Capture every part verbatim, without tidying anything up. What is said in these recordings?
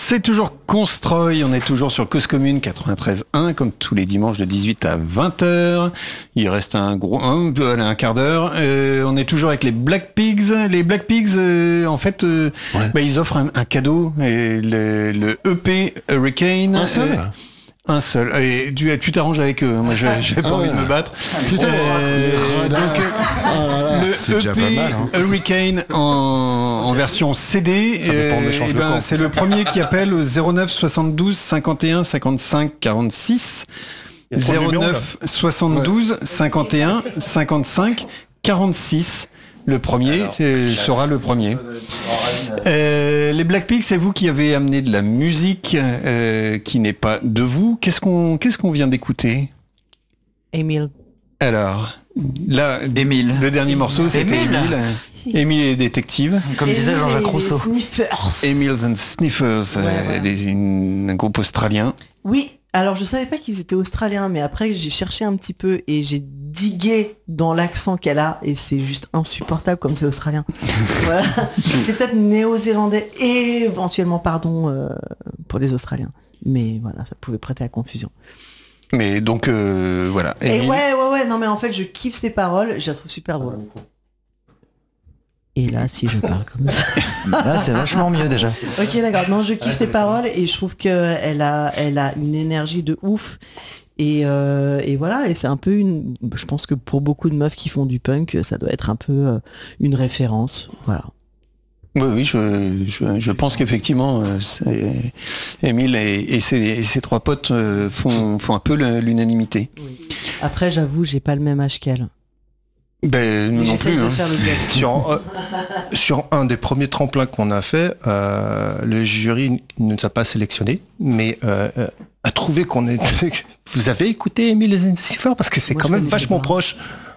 C'est toujours Constroy, on est toujours sur Cause Commune quatre-vingt-treize un, comme tous les dimanches de dix-huit à vingt heures. Il reste un gros un, un quart d'heure. Euh, on est toujours avec les Black Pigs. Les Black Pigs, euh, en fait, euh, ouais. bah, ils offrent un, un cadeau. Et le, le E P Hurricane. Un seul. Euh, Un seul. Et tu, tu t'arranges avec eux. Moi, j'ai, j'ai pas ah, envie de me battre. Putain, euh, donc, oh là là, le c'est E P déjà pas mal, hein. Hurricane en, en version C D. Euh, et ben, c'est le premier qui appelle au zéro neuf soixante-douze cinquante et un cinquante-cinq quarante-six. zéro neuf soixante-douze cinquante et un cinquante-cinq quarante-six. Le premier Alors, sera le premier. Euh, les Black Pigs, c'est vous qui avez amené de la musique euh, qui n'est pas de vous. Qu'est-ce qu'on, qu'est-ce qu'on vient d'écouter ? Émile. Alors, là, Émile. Le dernier morceau, c'était Émile. Émile et les détectives. Comme disait Jean-Jacques Rousseau. Sniffers. Emils and Sniffers, ouais, ouais. Euh, les, une, un groupe australien. Oui. Alors je savais pas qu'ils étaient australiens, mais après j'ai cherché un petit peu et j'ai digué dans l'accent qu'elle a et c'est juste insupportable comme c'est australien. Voilà. C'est peut-être néo-zélandais et éventuellement pardon euh, pour les Australiens, mais voilà, ça pouvait prêter à confusion. Mais donc euh, voilà. Et Émile... ouais ouais ouais non mais en fait je kiffe ses paroles, je la trouve super drôle. Et là, si je parle comme ça... Là, c'est vachement mieux, déjà. Ok, d'accord. Non, je kiffe ses paroles et je trouve qu'elle a, elle a une énergie de ouf. Et, euh, et voilà, et c'est un peu une... Je pense que pour beaucoup de meufs qui font du punk, ça doit être un peu euh, une référence. Voilà. Oui, oui, je, je, je pense qu'effectivement, euh, c'est... Émile et, et, ses, et ses trois potes euh, font, font un peu l'unanimité. Oui. Après, j'avoue, j'ai pas le même âge qu'elle. Ben, nous non plus. Hein. Sur, euh, sur un des premiers tremplins qu'on a fait, euh, le jury ne nous a pas sélectionnés, mais euh, a trouvé qu'on est. Vous avez écouté Émile and the Sniffers parce que c'est Moi, quand même vachement pas. proche.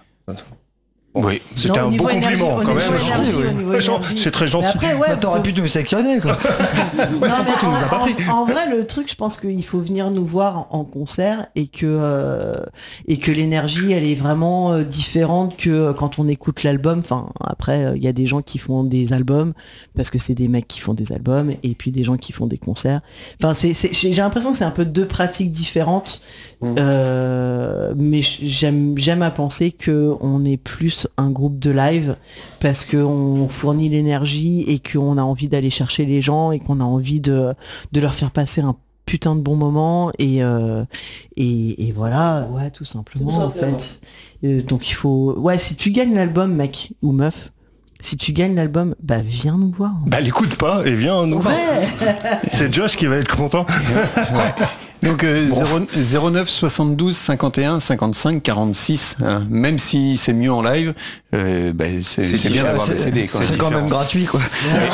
Oui, c'était non, un beau compliment quand même. Énergie, c'est très gentil. Après, ouais, bah, t'aurais faut... pu nous sectionner quoi. non, Pourquoi tu en, nous as pas pris en, en vrai, le truc, je pense qu'il faut venir nous voir en, en concert et que euh, et que l'énergie, elle est vraiment euh, différente que quand on écoute l'album. Enfin, après, il euh, y a des gens qui font des albums parce que c'est des mecs qui font des albums et puis des gens qui font des concerts. Enfin, c'est, c'est j'ai l'impression que c'est un peu deux pratiques différentes. Mmh. Euh, mais j'aime j'aime à penser que on est plus un groupe de live parce qu'on fournit l'énergie et qu'on a envie d'aller chercher les gens et qu'on a envie de, de leur faire passer un putain de bon moment et, euh, et, et voilà, ouais, tout simplement, tout simplement. en fait. Euh, donc il faut... Ouais, si tu gagnes l'album, mec ou meuf, si tu gagnes l'album, bah viens nous voir. Bah l'écoute pas et viens nous voir. Ouais. C'est Josh qui va être content. Ouais. Donc euh, zéro neuf soixante-douze cinquante et un cinquante-cinq quarante-six, hein. Même si c'est mieux en live, euh, bah, c'est, c'est, c'est bien d'avoir des C D. C'est, c'est quand même gratuit quoi.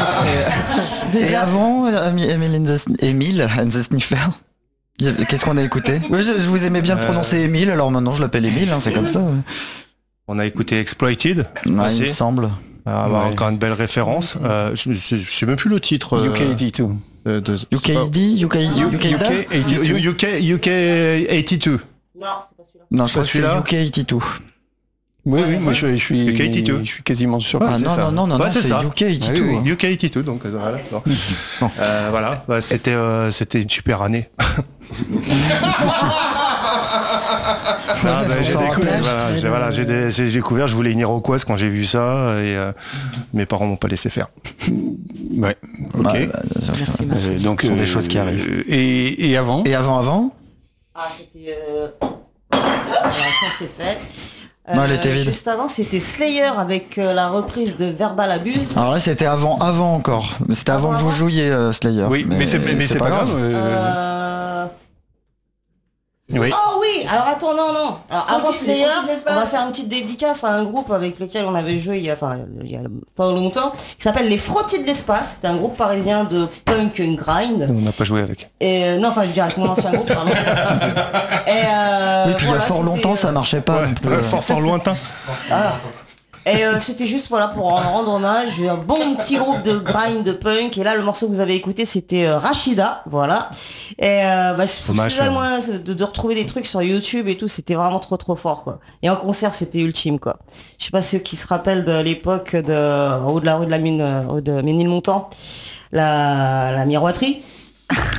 et, et, et avant, Emile and the, Emile and the Sniffers, qu'est-ce qu'on a écouté ? Oui, je, je vous aimais bien euh... prononcer Emile, alors maintenant je l'appelle Emile, hein, c'est comme ça. On a écouté Exploited. Ouais, il me semble. Ah, bah, ouais. Encore une belle référence. Euh, je, je, je sais même plus le titre. U K quatre-vingt-deux. Euh, de... U K D, U K quatre-vingt-deux. U K U K quatre-vingt-deux. Non, c'est pas celui-là. Non, je crois que c'est U K quatre-vingt-deux. Oui, oui, moi je, je suis. U K quatre-vingt-deux. Je suis quasiment sûr. Ah, que c'est non, ça. non, non, non, bah, non, c'est, c'est ça. U K quatre-vingt-deux. Ah, oui, U K quatre-vingt-deux, donc euh, voilà. bon. euh, voilà, bah, c'était, euh, c'était une super année. Non, bah, j'ai, découvert, voilà, j'ai, voilà, j'ai, des, j'ai découvert, je voulais une Iroquoise quand j'ai vu ça et euh, mes parents m'ont pas laissé faire. Ouais, ok. Bah, bah, merci, euh, donc, ce sont euh, des choses qui arrivent. Et, et avant Et avant, avant Ah, c'était... Euh... Alors, ça, c'est fait. Euh, non, elle était vide. Juste avant, c'était Slayer avec euh, la reprise de Verbal Abuse. Alors là, c'était avant, avant encore. C'était avant, avant que vous jouiez euh, Slayer. Oui, mais, mais c'est, mais c'est, c'est pas, pas grave. grave. Euh... Euh... Oui. Oh oui. Alors attends, non, non. Alors avant Slayer, on va faire une petite dédicace à un groupe avec lequel on avait joué il y a, enfin, il y a pas longtemps, qui s'appelle les Frottis de l'espace. C'était un groupe parisien de punk and grind. On n'a pas joué avec. Et euh, non, enfin, je dirais avec mon ancien groupe, pardon. Et euh, oui, puis voilà, il y a fort longtemps, euh... ça marchait pas. Ouais, non plus, euh, fort, fort lointain. Ah. Et euh, c'était juste voilà pour en rendre hommage, un bon petit groupe de grind de punk. Et là le morceau que vous avez écouté c'était euh, Rachida, voilà. Et euh, bah, c'est vrai, euh... moi de, de retrouver des trucs sur YouTube et tout, c'était vraiment trop trop fort quoi. Et en concert c'était ultime quoi. Je sais pas ceux qui se rappellent de l'époque de en haut de la rue de la mine, euh, de Ménilmontant, la la miroiterie.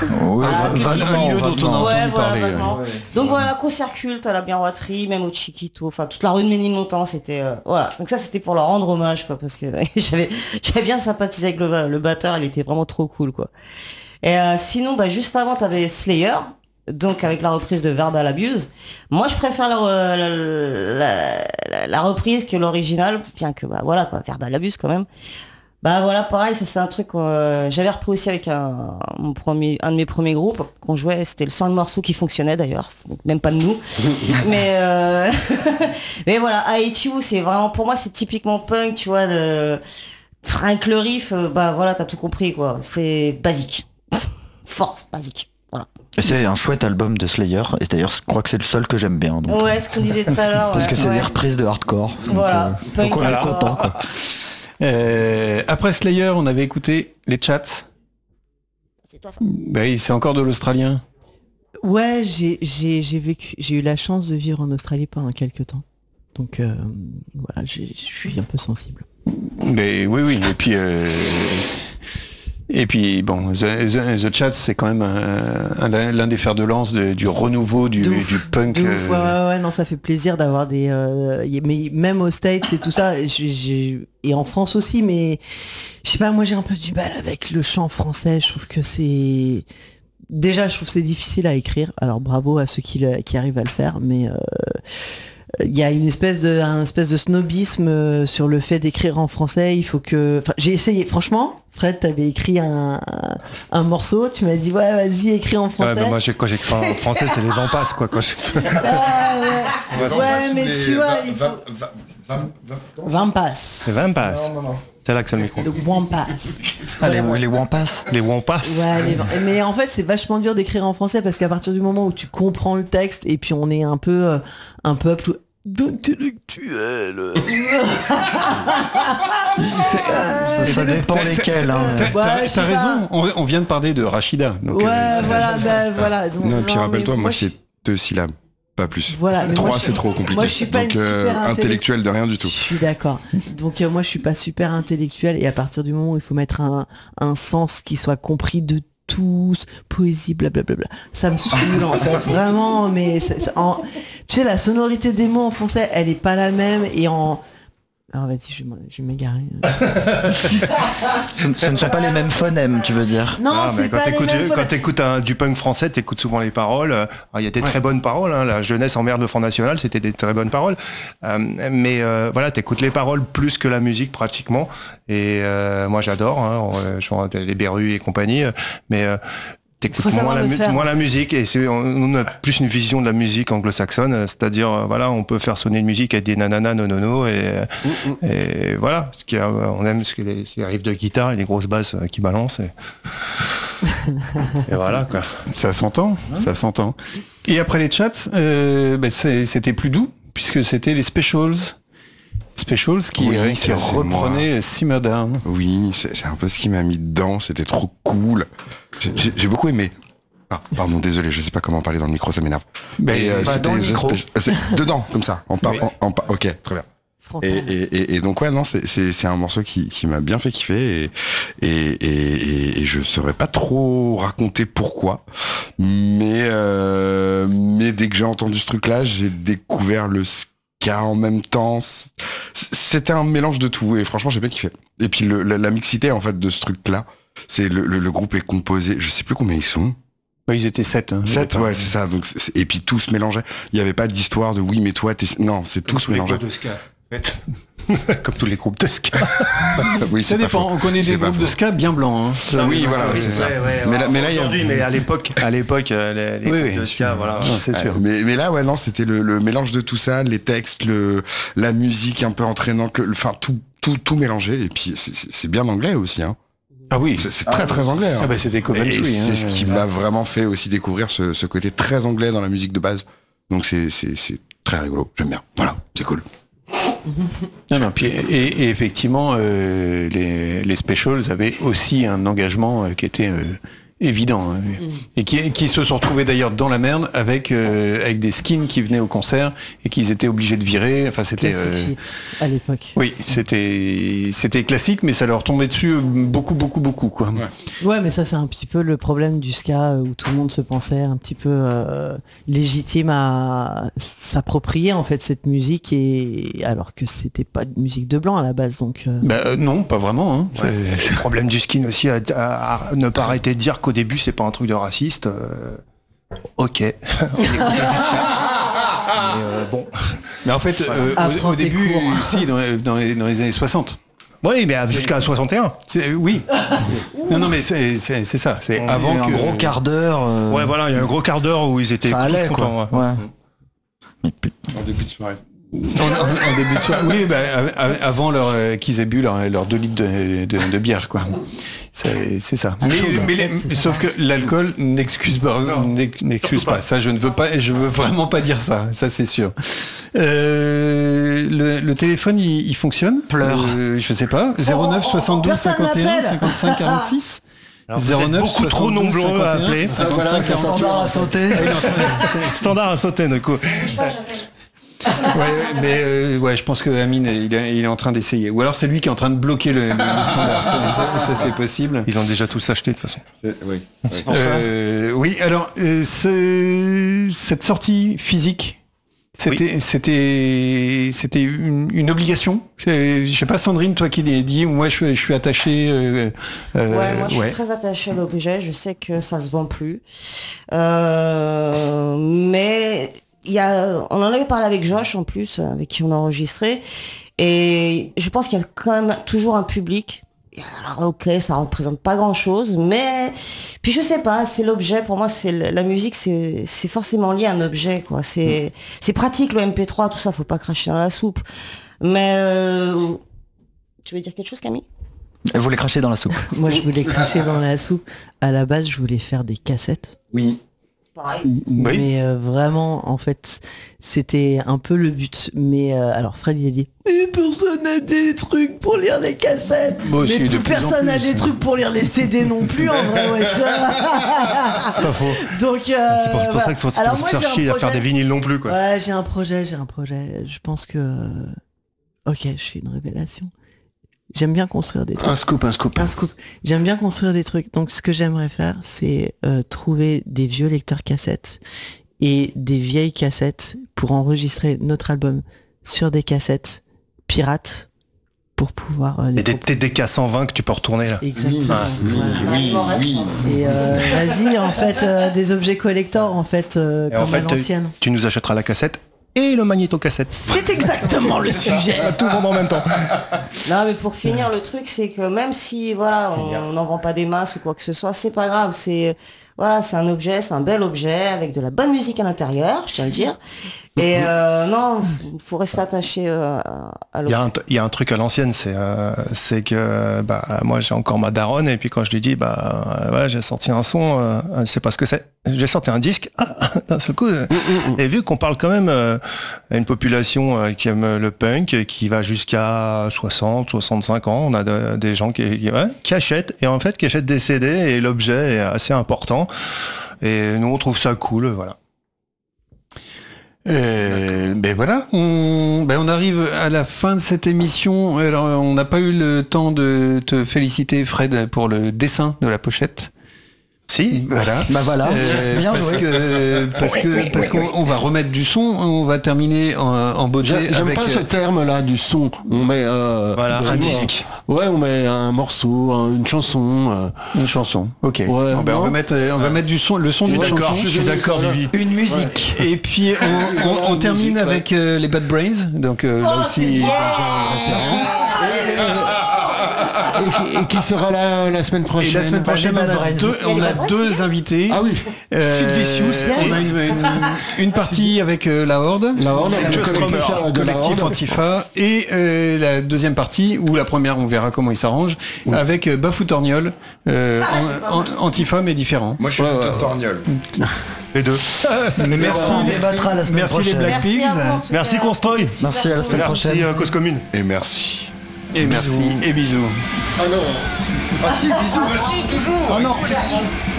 Ouais, ah, vaguement, dont on a ouais, entendu voilà, parler. Ouais. Donc voilà, concert culte à la Bienroiterie, même au Chiquito, enfin toute la rue de Ménilmontant, c'était euh, voilà. Donc ça c'était pour leur rendre hommage quoi, parce que j'avais j'avais bien sympathisé avec le, le batteur, il était vraiment trop cool quoi. Et euh, sinon, bah juste avant t'avais Slayer. Donc avec la reprise de Verbal Abuse, moi je préfère la, la, la, la, la reprise que l'original, bien que bah voilà quoi, Verbal Abuse quand même. Bah voilà, pareil, ça c'est un truc euh, j'avais repris aussi avec un, mon premier, un de mes premiers groupes qu'on jouait, c'était le seul morceau qui fonctionnait d'ailleurs, même pas de nous. mais euh... mais voilà, I Hate You, c'est vraiment pour moi c'est typiquement punk, tu vois, de Frank le riff, bah voilà, t'as tout compris quoi, c'est basique, force basique. Voilà. C'est un chouette album de Slayer, et d'ailleurs je crois que c'est le seul que j'aime bien. Donc. Ouais, ce qu'on disait tout à l'heure. Parce ouais, que c'est ouais. des reprises de hardcore. Donc, voilà. euh, donc on est content quoi. Euh, après Slayer, on avait écouté les Chats. C'est toi ça. Bah, c'est encore de l'australien. Ouais, j'ai, j'ai, j'ai vécu, j'ai eu la chance de vivre en Australie pendant quelques temps. Donc euh, voilà, je suis un peu sensible. Mais oui, oui. Et puis. Euh... Et puis bon, The, The, The Chats, c'est quand même un, un, l'un des fers de lance de, du renouveau du, du punk. De ouf, ouais, ouais, ouais, non, ça fait plaisir d'avoir des. Euh, mais même aux States et tout ça, j'ai, j'ai, et en France aussi, mais je sais pas, moi j'ai un peu du mal avec le chant français. Je trouve que c'est. Déjà, je trouve que c'est difficile à écrire. Alors bravo à ceux qui, le, qui arrivent à le faire, mais. Euh... Il y a une espèce de, un espèce de snobisme sur le fait d'écrire en français. Il faut que, enfin, j'ai essayé. Franchement, Fred, t'avais écrit un, un, un morceau. Tu m'as dit, ouais, vas-y, écris en français. Ouais, bah moi, j'ai, quand j'écris en français, c'est les vents passent, quoi. Quand je... ah, ouais, ouais, ouais mais tu vois, il faut. vingt passes. Les vingt passes. Non, non, non. C'est là que c'est le micro. Donc Wampas. Ah, les, les Wampas. Les Wampas. Ouais, les... mais en fait, c'est vachement dur d'écrire en français parce qu'à partir du moment où tu comprends le texte et puis on est un peu euh, un peuple d'intellectuels. ça, ça dépend t'as, lesquels. T'as, hein. t'as, t'as, ouais, t'as raison. On, on vient de parler de Rachida. Donc ouais, euh, voilà, bah, voilà. Donc, non, puis rappelle-toi, moi, moi c'est deux syllabes. Pas plus. Voilà, Trois, moi, c'est trop compliqué. Moi, je suis pas Donc, une euh, super intellectuel de rien du tout. Je suis d'accord. Donc, euh, moi, je suis pas super intellectuel et à partir du moment où il faut mettre un, un sens qui soit compris de tous, poésie, blablabla, ça me saoule en fait, vraiment. Mais c'est, c'est en... tu sais, la sonorité des mots en français, elle est pas la même et en alors vas-y, je vais, je vais m'égarer. ce, ce ne sont pas les mêmes phonèmes, tu veux dire? Non, ah, c'est quand pas les mêmes phonèmes. Quand t'écoutes un, du punk français, t'écoutes souvent les paroles. Il y a des ouais. très bonnes paroles. Hein. La jeunesse emmerde le Front National, c'était des très bonnes paroles. Euh, mais euh, voilà, t'écoutes les paroles plus que la musique pratiquement. Et euh, moi, j'adore. Hein, genre les Berus et compagnie. Mais euh, t'écoutes moins la, mu- moins la musique et c'est, on a plus une vision de la musique anglo-saxonne, c'est-à-dire voilà, on peut faire sonner une musique avec des nanana nonono et, mm-hmm. et voilà, ce qui on aime ce que les, les riffs de guitare et les grosses basses qui balancent et, et voilà quoi. Ça s'entend, hein ça s'entend. Et après les chats, euh, bah c'était plus doux puisque c'était les Specials. Specials qui, oui, euh, qui reprenait Simmer Down. Oui, c'est, c'est un peu ce qui m'a mis dedans, c'était trop cool. J'ai, j'ai, j'ai beaucoup aimé. Ah, pardon, désolé, je sais pas comment parler dans le micro, ça m'énerve. Ben, et, euh, bah, dans le micro. Spé- c'est dedans, comme ça. En par- oui. en, en par- ok, très bien. Et, et, et, et donc ouais, non, c'est, c'est, c'est un morceau qui, qui m'a bien fait kiffer et, et, et, et je saurais pas trop raconter pourquoi, mais euh, mais dès que j'ai entendu ce truc-là, j'ai découvert le ska en même temps. C'était un mélange de tout et franchement, j'ai bien kiffé. Et puis le, la, la mixité en fait de ce truc-là, c'est le, le, le groupe est composé, je sais plus combien ils sont. Bah, ils étaient sept. Hein, sept, ouais, c'est ça. Donc, c'est, et puis tout se mélangeait. Il y avait pas d'histoire de oui, mais toi, t'es... non, c'est tout se mélangeait. Comme tous les groupes de ska. Oui, ça dépend. On connaît des groupes de ska bien blancs. Hein. Ah, oui, voilà, oui, c'est, c'est ça. Ouais, ouais, mais, là, mais là, aujourd'hui, a... mais à l'époque, à l'époque, les, les oui, groupes oui, de ska, voilà. Non, c'est sûr. Ouais, mais, mais là, ouais, non, c'était le, le mélange de tout ça, les textes, le, la musique un peu entraînante, le, enfin tout, tout, tout mélangé. Et puis c'est, c'est, c'est bien anglais aussi, hein. Ah oui, c'est, c'est très ah, très anglais. Hein. Ah bah c'était Coventry. Et c'est hein, ce qui euh... m'a vraiment fait aussi découvrir ce, ce côté très anglais dans la musique de base. Donc c'est, c'est, c'est très rigolo. J'aime bien. Voilà, c'est cool. Non, non, puis, et, et effectivement, euh, les, les Specials avaient aussi un engagement euh, qui était euh, évident, hein. mm. et qui, qui se sont retrouvés d'ailleurs dans la merde avec euh, avec des skins qui venaient au concert et qu'ils étaient obligés de virer. Enfin, c'était euh, à l'époque. Oui, c'était c'était classique, mais ça leur tombait dessus beaucoup, beaucoup, beaucoup, quoi. Ouais, ouais mais ça c'est un petit peu le problème du ska où tout le monde se pensait un petit peu euh, légitime à s'approprier en fait cette musique et alors que c'était pas de musique de blanc à la base, donc. Euh... Bah euh, non, pas vraiment. Hein. Ouais. C'est le problème du skin aussi à, à, à ne pas arrêter de dire qu'au début c'est pas un truc de raciste. Euh... Ok. Mais euh, bon. Mais en fait, euh, au, au début, si, dans, dans, les, dans les années soixante. Oui, mais jusqu'à soixante et un. C'est, oui. non, non, mais c'est, c'est, c'est ça. C'est on avant que... un gros quart d'heure. Euh... Ouais, voilà, il y a un gros quart d'heure où ils étaient. Ça allait, quoi. Ouais. Ouais. En début de soirée. En, en, en début de soirée. Oui, bah, avant leur, euh, qu'ils aient bu leur, leur deux litres de, de, de bière, quoi. C'est, c'est ça. Mais, mais, mais, c'est sauf ça. Que l'alcool n'excuse pas, n'excuse pas. Ça, je ne veux pas, je veux vraiment pas dire ça. Ça, c'est sûr. Euh, le, le téléphone, il, il fonctionne. Pleure. Euh, je sais pas. zéro neuf soixante-douze cinquante et un cinquante-cinq quarante-six. zéro neuf beaucoup trop nombreux à appeler. Standard à sauter. Standard à sauter, de coup. Ouais, mais euh, ouais, je pense que Amine il est, il est en train d'essayer. Ou alors c'est lui qui est en train de bloquer le, le standard. Ça, ça, ça c'est possible. Ils l'ont déjà tous acheté de toute façon. C'est, oui. Oui. Euh, oui. Alors euh, ce, cette sortie physique. C'était, oui. c'était, c'était une, une obligation. C'est, je sais pas, Sandrine, toi qui l'as dit, moi je, je suis attaché. Euh, euh, ouais, moi je ouais. suis très attachée à l'objet. Je sais que ça se vend plus, euh, mais il y a, on en avait parlé avec Josh en plus, avec qui on a enregistré, et je pense qu'il y a quand même toujours un public. Alors ok, ça représente pas grand chose, mais puis je sais pas, c'est l'objet. Pour moi, c'est la musique, c'est c'est forcément lié à un objet, quoi. C'est c'est pratique le M P trois, tout ça, faut pas cracher dans la soupe. Mais euh... tu veux dire quelque chose, Camille? Elle voulait cracher dans la soupe. Moi, je voulais cracher dans la soupe. À la base, je voulais faire des cassettes. Oui. Pareil. Mais oui. euh, vraiment, en fait, c'était un peu le but. Mais euh, alors, Fred, il a dit mais personne n'a des trucs pour lire les cassettes. Moi aussi, mais plus personne n'a des trucs pour lire les C D non plus, en vrai, ouais. C'est pas faux. Donc, euh, c'est pour, c'est pour ça qu'il faut se faire chier à faire des vinyles non plus, quoi. Ouais, j'ai un projet, j'ai un projet. Je pense que. Ok, je fais une révélation. J'aime bien construire des trucs. Un scoop, un scoop. Un scoop. J'aime bien construire des trucs. Donc, ce que j'aimerais faire, c'est euh, trouver des vieux lecteurs cassettes et des vieilles cassettes pour enregistrer notre album sur des cassettes pirates pour pouvoir... Euh, et des T D K cent vingt que tu peux retourner, là. Exactement. Oui, oui, oui, oui. Et euh, vas-y, en fait, euh, des objets collector, en fait, euh, comme en fait, à l'ancienne. Tu nous achèteras la cassette et le magnétocassette. C'est exactement le sujet. Tout le monde en même temps. Non, mais pour finir, le truc, c'est que même si, voilà, on n'en vend pas des masses ou quoi que ce soit, c'est pas grave. C'est, voilà, c'est un objet, c'est un bel objet avec de la bonne musique à l'intérieur, je tiens à le dire. Et euh, non, il faut rester attaché euh, à l'objet. Il y a un truc à l'ancienne, c'est euh, c'est que bah moi j'ai encore ma daronne et puis quand je lui dis bah ouais j'ai sorti un son, euh, je sais pas ce que c'est. J'ai sorti un disque, ah, d'un seul coup. Euh, mm, mm, et vu qu'on parle quand même euh, à une population euh, qui aime le punk, qui va jusqu'à soixante, soixante-cinq ans, on a de, des gens qui, qui, ouais, qui achètent et en fait qui achètent des C D et l'objet est assez important. Et nous on trouve ça cool, voilà. Euh, ben voilà, on, ben on arrive à la fin de cette émission. Alors on n'a pas eu le temps de te féliciter, Fred, pour le dessin de la pochette. Si, voilà. Bah voilà. Euh, Bien parce joué. Que, parce oui, que oui, parce oui, qu'on oui. on va remettre du son. On va terminer en, en beauté. J'aime avec, pas ce euh, terme-là du son. On met euh, voilà un disque. Ouais, on met un morceau, un, une chanson. Euh... Une chanson. Ok. Ouais, bon, ben on va mettre on va mettre du son, le son d'une chanson. Je suis d'accord, Vivi. Une musique. Ouais. Et puis on, on, on termine musique, avec ouais. euh, les Bad Brains. Donc euh, là oh, aussi. Yeah Et qui, et qui sera là la semaine prochaine. Et la semaine prochaine, on a deux, on a deux invités. Ah oui. Euh, Sylvicius. On a une, une, une partie avec euh, la Horde. La Horde, le collectif, de collectif la Antifa. Et euh, la deuxième partie, ou la première, on verra comment il s'arrange, oui. avec euh, Bafou Torgnol. Euh, ah, en, en, Antifa, mais différent. Moi, je suis ouais, ouais, Torgnol. Les deux. Merci. On débattra la semaine merci prochaine. Les Black Pigs. Merci, merci Conspoil. Merci à la semaine merci, prochaine. Merci euh, Cause Commune. Et merci. Et merci. Et bisous. Ah non. Ah si, bisous. Ah si, toujours. Oh non.